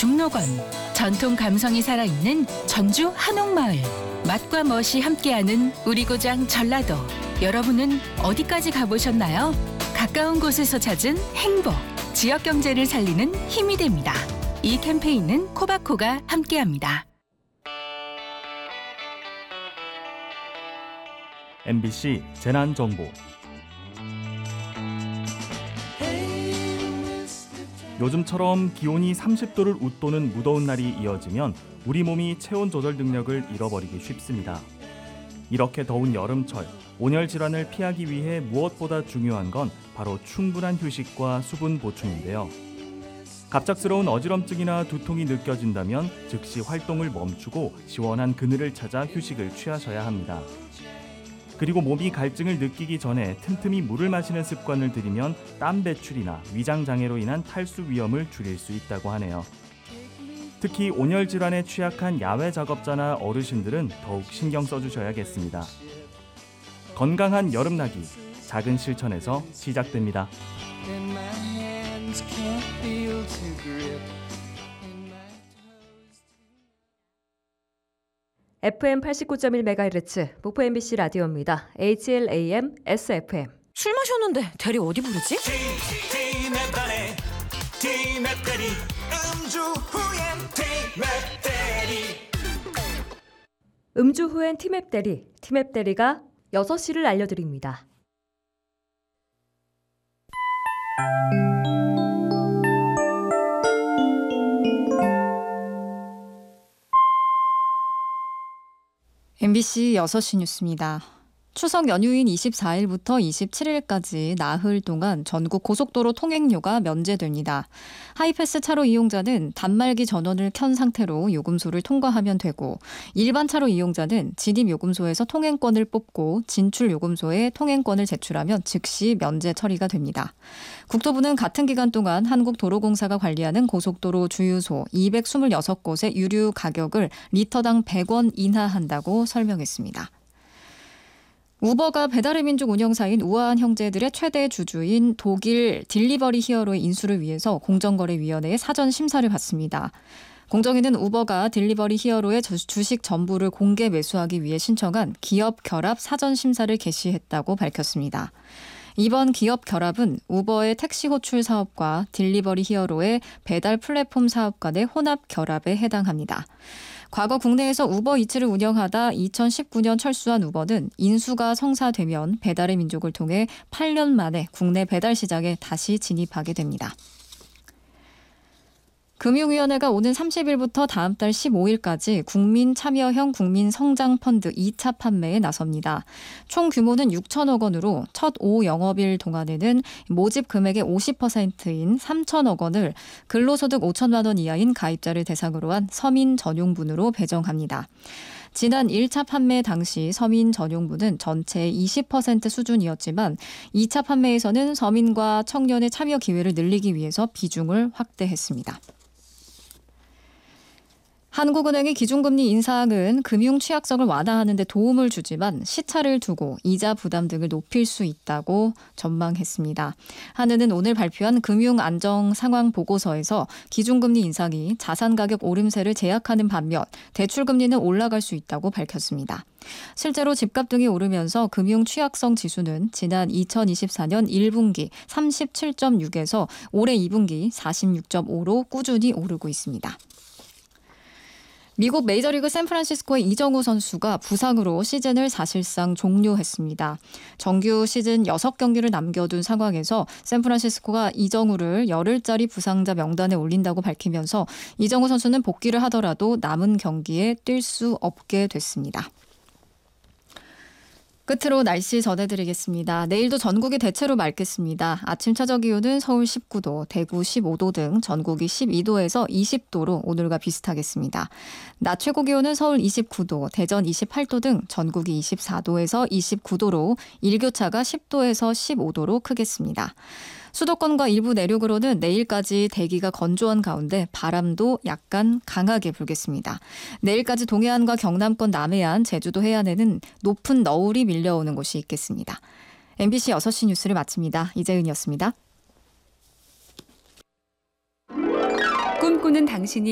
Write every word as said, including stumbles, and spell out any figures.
중록원, 전통 감성이 살아있는 전주 한옥마을, 맛과 멋이 함께하는 우리 고장 전라도. 여러분은 어디까지 가보셨나요? 가까운 곳에서 찾은 행복, 지역 경제를 살리는 힘이 됩니다. 이 캠페인은 코바코가 함께합니다. 엠비씨 재난정보. 요즘처럼 기온이 삼십 도를 웃도는 무더운 날이 이어지면 우리 몸이 체온 조절 능력을 잃어버리기 쉽습니다. 이렇게 더운 여름철, 온열 질환을 피하기 위해 무엇보다 중요한 건 바로 충분한 휴식과 수분 보충인데요. 갑작스러운 어지럼증이나 두통이 느껴진다면 즉시 활동을 멈추고 시원한 그늘을 찾아 휴식을 취하셔야 합니다. 그리고 몸이 갈증을 느끼기 전에 틈틈이 물을 마시는 습관을 들이면 땀 배출이나 위장 장애로 인한 탈수 위험을 줄일 수 있다고 하네요. 특히 온열 질환에 취약한 야외 작업자나 어르신들은 더욱 신경 써주셔야겠습니다. 건강한 여름나기, 작은 실천에서 시작됩니다. 에프엠 팔십구 점 일 메가헤르츠 목포 엠비씨 라디오입니다. 에이치엘에이엠 에스에프엠. 술 마셨는데 대리 어디 부르지? 음주 후엔 티맵 대리, 티맵 대리가 여섯 시를 알려드립니다. 엠비씨 여섯 시 뉴스입니다. 추석 연휴인 이십사 일부터 이십칠 일까지 나흘 동안 전국 고속도로 통행료가 면제됩니다. 하이패스 차로 이용자는 단말기 전원을 켠 상태로 요금소를 통과하면 되고, 일반 차로 이용자는 진입 요금소에서 통행권을 뽑고 진출 요금소에 통행권을 제출하면 즉시 면제 처리가 됩니다. 국토부는 같은 기간 동안 한국도로공사가 관리하는 고속도로 주유소 이백이십육 곳의 유류 가격을 리터당 백 원 인하한다고 설명했습니다. 우버가 배달의 민족 운영사인 우아한 형제들의 최대 주주인 독일 딜리버리 히어로의 인수를 위해서 공정거래위원회의 사전 심사를 받습니다. 공정위는 우버가 딜리버리 히어로의 주식 전부를 공개 매수하기 위해 신청한 기업 결합 사전 심사를 개시했다고 밝혔습니다. 이번 기업 결합은 우버의 택시 호출 사업과 딜리버리 히어로의 배달 플랫폼 사업 간의 혼합 결합에 해당합니다. 과거 국내에서 우버 이츠를 운영하다 이천십구 년 철수한 우버는 인수가 성사되면 배달의 민족을 통해 팔 년 만에 국내 배달 시장에 다시 진입하게 됩니다. 금융위원회가 오는 삼십 일부터 다음 달 십오 일까지 국민참여형 국민성장펀드 이 차 판매에 나섭니다. 총 규모는 육천억 원으로 첫 오 영업일 동안에는 모집 금액의 오십 퍼센트인 삼천억 원을 근로소득 오천만 원 이하인 가입자를 대상으로 한 서민 전용분으로 배정합니다. 지난 일 차 판매 당시 서민 전용분은 전체의 이십 퍼센트 수준이었지만 이 차 판매에서는 서민과 청년의 참여 기회를 늘리기 위해서 비중을 확대했습니다. 한국은행의 기준금리 인상은 금융 취약성을 완화하는 데 도움을 주지만 시차를 두고 이자 부담 등을 높일 수 있다고 전망했습니다. 한은은 오늘 발표한 금융 안정 상황 보고서에서 기준금리 인상이 자산 가격 오름세를 제약하는 반면 대출금리는 올라갈 수 있다고 밝혔습니다. 실제로 집값 등이 오르면서 금융 취약성 지수는 지난 이천이십사 년 일 분기 삼십칠 점 육에서 올해 이 분기 사십육 점 오로 꾸준히 오르고 있습니다. 미국 메이저리그 샌프란시스코의 이정우 선수가 부상으로 시즌을 사실상 종료했습니다. 정규 시즌 여섯 경기를 남겨둔 상황에서 샌프란시스코가 이정우를 열흘짜리 부상자 명단에 올린다고 밝히면서 이정우 선수는 복귀를 하더라도 남은 경기에 뛸 수 없게 됐습니다. 끝으로 날씨 전해드리겠습니다. 내일도 전국이 대체로 맑겠습니다. 아침 최저 기온은 서울 십구 도, 대구 십오 도 등 전국이 십이 도에서 이십 도로 오늘과 비슷하겠습니다. 낮 최고 기온은 서울 이십구 도, 대전 이십팔 도 등 전국이 이십사 도에서 이십구 도로 일교차가 십 도에서 십오 도로 크겠습니다. 수도권과 일부 내륙으로는 내일까지 대기가 건조한 가운데 바람도 약간 강하게 불겠습니다. 내일까지 동해안과 경남권 남해안, 제주도 해안에는 높은 너울이 밀려오는 곳이 있겠습니다. 엠비씨 여섯 시 뉴스를 마칩니다. 이재은이었습니다. 꿈꾸는 당신이